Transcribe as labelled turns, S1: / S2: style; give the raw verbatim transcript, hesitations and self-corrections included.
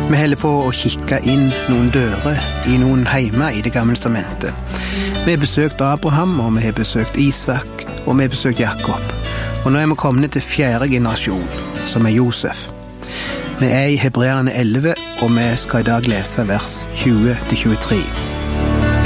S1: Vi holder på å kikke inn noen dører i noen heimer i det gamle testamentet. Vi har besøkt Abraham, og vi har besøkt Isak, og vi har besøkt Jakob. Og nå er vi kommet til fjerde generasjon, som er Josef. Vi er i Hebreerne elleve, og vi skal i dag lese vers tjue til tjuetre.